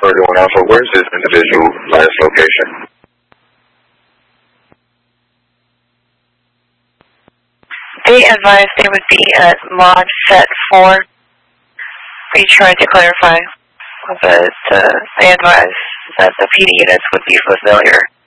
Virgo and Alpha, where's this individual last location? They advised they would be at Mod Set 4. We tried to clarify, but they advised that the PD units would be familiar